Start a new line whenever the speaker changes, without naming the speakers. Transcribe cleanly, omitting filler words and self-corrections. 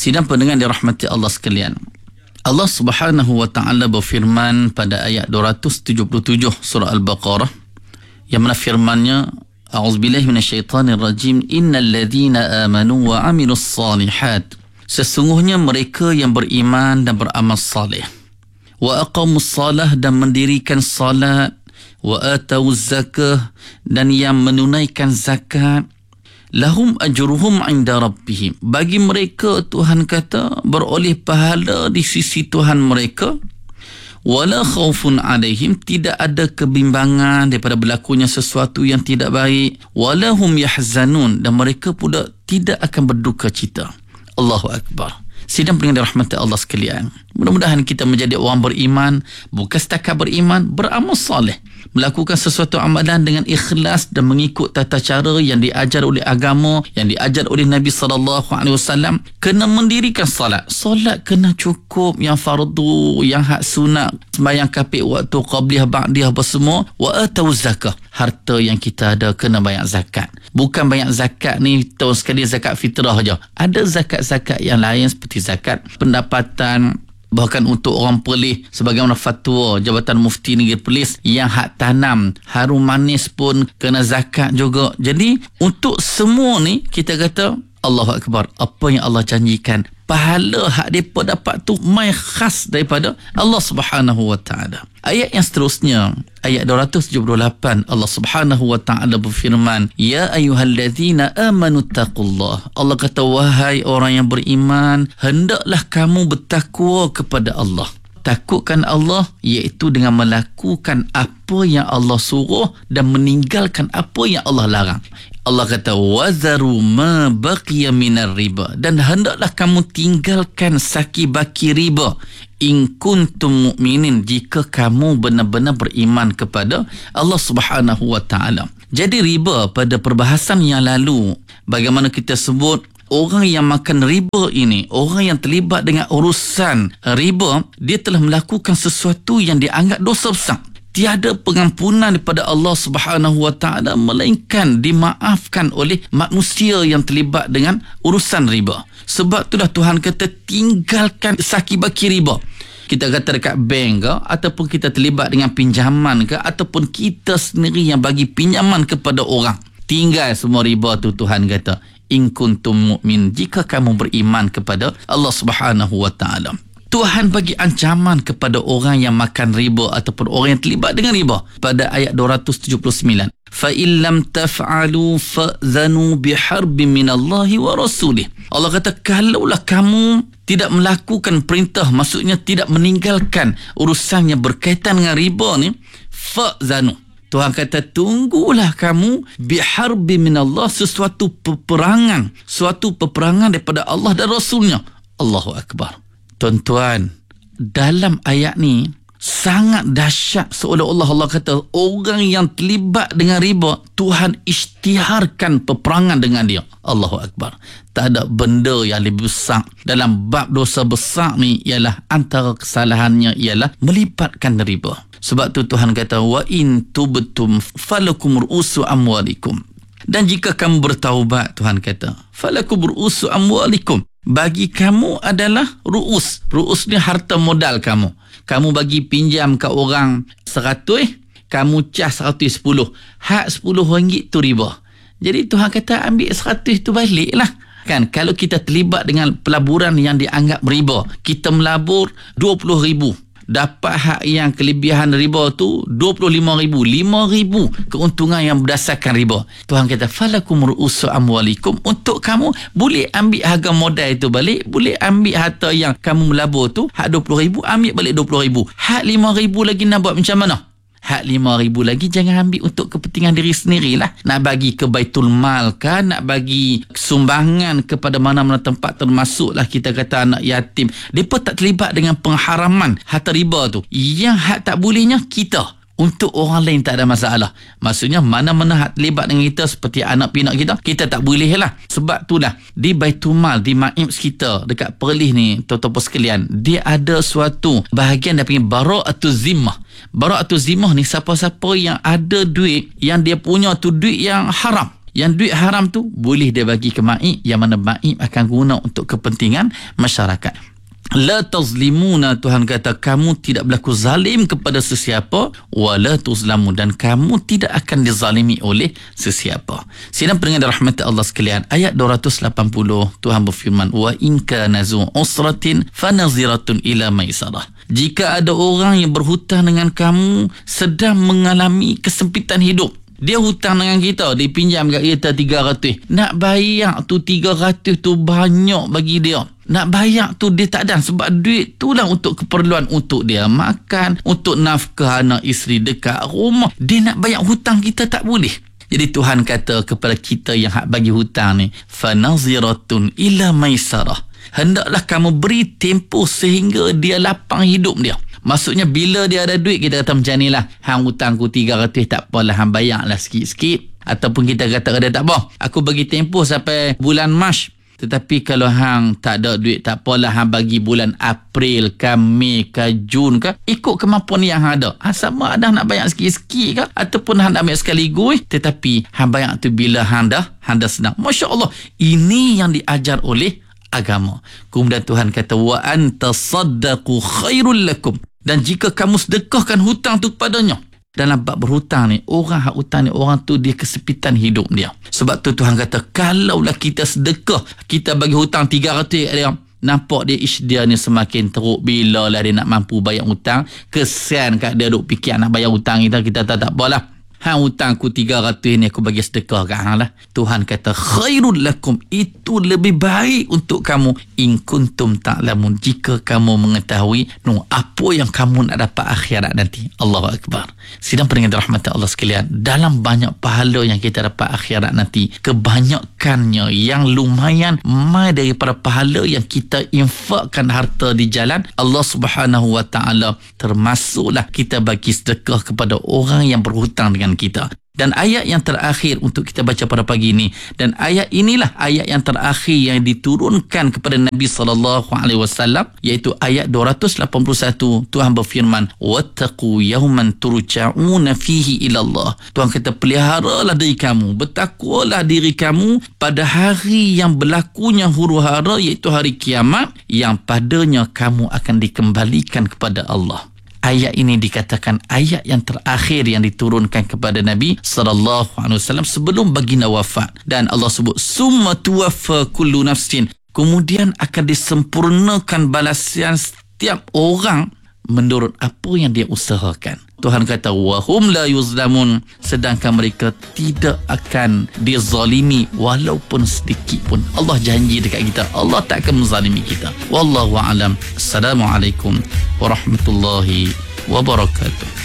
Sidang pendengar dirahmati Allah sekalian, Allah Subhanahu wa taala berfirman pada ayat 277 surah Al-Baqarah, yang mana firman-Nya, a'udzubillahi minasyaitanir rajim, innal ladzina amanu wa amilus salihat, sesungguhnya mereka yang beriman dan beramal saleh, wa aqamus salah, dan mendirikan salat, wa atawuz zakah, dan yang menunaikan zakat, lahum ajruhum inda rabbihim, bagi mereka Tuhan kata beroleh pahala di sisi Tuhan mereka, wala khaufun alaihim, tidak ada kebimbangan daripada berlakunya sesuatu yang tidak baik, wala hum yahzanun, dan mereka pula tidak akan berduka cita. Allahu Akbar. Sidang pendengar dirahmati Allah sekalian, mudah-mudahan kita menjadi orang beriman, bukan setakat beriman, beramal soleh, melakukan sesuatu amalan dengan ikhlas dan mengikut tata cara yang diajar oleh agama, yang diajar oleh Nabi SAW. Kena mendirikan salat. Salat kena cukup, yang fardu, yang hak sunat, sembahyang kapit waktu, qabliyah, ba'diyah, bersemua. Wa atawuz zakah, harta yang kita ada kena banyak zakat. Bukan banyak zakat ni tahun sekali zakat fitrah je. Ada zakat-zakat yang lain seperti zakat pendapatan, bahkan untuk orang Perlis sebagaimana fatwa Jabatan Mufti Negeri Perlis, yang hak tanam, harum manis pun kena zakat juga. Jadi untuk semua ni kita kata Allahu Akbar, apa yang Allah janjikan, pahala hak mereka dapat tu mai khas daripada Allah Subhanahu wa taala. Ayat yang seterusnya, ayat 278, Allah Subhanahu wa taala berfirman, ya ayyuhallazina amanu taqullah, Allah kata wahai orang yang beriman, hendaklah kamu bertakwa kepada Allah. Takutkan Allah iaitu dengan melakukan apa yang Allah suruh dan meninggalkan apa yang Allah larang. Allah kata wazaru ma baqiya minar riba, dan hendaklah kamu tinggalkan saki baki riba, in kuntum mu'minin, jika kamu benar-benar beriman kepada Allah Subhanahu wa taala. Jadi riba pada perbahasan yang lalu, bagaimana kita sebut, orang yang makan riba ini, orang yang terlibat dengan urusan riba, dia telah melakukan sesuatu yang dianggap dosa besar. Tiada pengampunan daripada Allah Subhanahu wa taala melainkan dimaafkan oleh manusia yang terlibat dengan urusan riba. Sebab itulah Tuhan kata tinggalkan saki baki riba. Kita kata dekat bank ke, ataupun kita terlibat dengan pinjaman ke, ataupun kita sendiri yang bagi pinjaman kepada orang, tinggal semua riba tu. Tuhan kata in kuntum mu'min, jika kamu beriman kepada Allah Subhanahu wa taala. Tuhan bagi ancaman kepada orang yang makan riba ataupun orang yang terlibat dengan riba pada ayat 279. Fa illam taf'alu fa'zanu biharbin minallahi wa rasulih. Allah kata kalaulah kamu tidak melakukan perintah, maksudnya tidak meninggalkan urusan yang berkaitan dengan riba ni, fa'zanu, Tuhan kata tunggulah kamu biharbin minallah, suatu peperangan daripada Allah dan Rasulnya. Allahu Akbar. Tuan-tuan, dalam ayat ni sangat dahsyat, seolah-olah Allah kata orang yang terlibat dengan riba, Tuhan isytiharkan peperangan dengan dia. Allahu Akbar. Tak ada benda yang lebih besar dalam bab dosa besar ni, ialah antara kesalahannya ialah melibatkan riba. Sebab tu Tuhan kata wa in tubtum falakum ru'usu amwalikum, dan jika kamu bertaubat, Tuhan kata falakum ru'usu amwalikum, bagi kamu adalah ru'us ni harta modal kamu. Kamu bagi pinjam ke orang 100, kamu cas 110, hak RM10 tu riba. Jadi Tuhan kata ambil 100 tu balik lah. Kan, kalau kita terlibat dengan pelaburan yang dianggap riba, kita melabur 20,000, dapat hak yang kelebihan riba tu 25,000, 5,000 keuntungan yang berdasarkan riba. Tuhan kata falakum ru'usu amwalikum, untuk kamu boleh ambil harga modal itu balik, boleh ambil harta yang kamu melabur tu, hak 20,000 ambil balik 20,000, hak 5,000 lagi nak buat macam mana? Hak 5,000 lagi jangan ambil untuk kepentingan diri sendirilah. Nak bagi ke Baitul Mal kan, nak bagi sumbangan kepada mana-mana tempat, termasuklah kita kata anak yatim. Mereka tak terlibat dengan pengharaman harta riba tu. Yang hak tak bolehnya kita. Untuk orang lain tak ada masalah. Maksudnya mana-mana hak terlibat dengan kita seperti anak pinak kita tak boleh lah. Sebab itulah di Baitul Mal, di Maims kita dekat Perlis ni, tuan-tuan sekalian, dia ada suatu bahagian dia panggil Bara'atuz Zimmah. Bara'atuz Zimmah ni siapa-siapa yang ada duit yang dia punya tu duit yang haram, Yang duit haram tu boleh dia bagi ke maib, yang mana maib akan guna untuk kepentingan masyarakat. La tazlimuna, Tuhan kata kamu tidak berlaku zalim kepada sesiapa, wala tuzlamu, dan kamu tidak akan dizalimi oleh sesiapa. Sidang pendengar rahmat Allah sekalian, ayat 280 Tuhan berfirman, wa in kana zu usratin fanaziratun ila maisarah. Jika ada orang yang berhutang dengan kamu sedang mengalami kesempitan hidup, dia hutang dengan kita, dia pinjam kat kita 300. Nak bayar tu 300 tu banyak bagi dia. Nak bayar tu dia tak ada, sebab duit tu lah untuk keperluan untuk dia makan, untuk nafkah anak isteri dekat rumah. Dia nak bayar hutang kita tak boleh. Jadi Tuhan kata kepada kita yang hak bagi hutang ni, fanaziratun ila maisarah. Hendaklah kamu beri tempoh sehingga dia lapang hidup dia. Maksudnya bila dia ada duit, kita kata macam ni lah, hang hutang ku 300 tak apalah, hang bayar lah sikit-sikit. Ataupun kita kata tak apa, aku bagi tempoh sampai bulan Mac. Tetapi kalau hang tak ada duit, tak apalah, hang bagi bulan April ke Mei ke Jun ke, ikut kemampuan yang hang ada. Sama ada nak bayar sikit-sikit ke, ataupun hang nak bayar sekaligus, tetapi hang bayar tu bila hang dah senang. Masya Allah, ini yang diajar oleh agama. Kemudian Tuhan kata, wa antasaddaqu khairul lakum, dan jika kamu sedekahkan hutang tu kepadanya. Dalam bab berhutang ni, orang hak hutang ni, orang tu dia kesepitan hidup dia. Sebab tu Tuhan kata, kalaulah kita sedekah, kita bagi hutang 300 dia, nampak dia ish dia ni semakin teruk. Bila lah dia nak mampu bayar hutang, kesian kat dia duk fikir nak bayar hutang kita tak apalah. Hang hutang aku 300 ni, aku bagi sedekah kat hang lah. Tuhan kata khairul lakum, itu lebih baik untuk kamu, in kuntum ta'lamun, jika kamu mengetahui apa yang kamu nak dapat akhirat nanti. Allahu Akbar. Sidang pendengar rahmat Allah sekalian, dalam banyak pahala yang kita dapat akhirat nanti, kebanyakannya yang lumayan mai daripada pahala yang kita infakkan harta di jalan Allah Subhanahu wa ta'ala, termasuklah kita bagi sedekah kepada orang yang berhutang dengan kita. Dan ayat yang terakhir untuk kita baca pada pagi ini, dan ayat inilah ayat yang terakhir yang diturunkan kepada Nabi SAW, iaitu ayat 281. Tuhan berfirman, wattaqu yawman turja'una fihi ila Allah. Tuhan kata, peliharalah diri kamu, bertakwalah diri kamu pada hari yang berlakunya huru-hara, iaitu hari kiamat, yang padanya kamu akan dikembalikan kepada Allah. Ayat ini dikatakan ayat yang terakhir yang diturunkan kepada Nabi SAW sebelum baginda wafat. Dan Allah sebut, summa tuwaffa kullu nafsin, kemudian akan disempurnakan balasan setiap orang menurut apa yang dia usahakan. Tuhan kata, wahum la yuzlamun, sedangkan mereka tidak akan dizalimi walaupun sedikit pun. Allah janji dekat kita, Allah tak akan menzalimi kita. Wallahu a'lam. Assalamualaikum warahmatullahi wabarakatuh.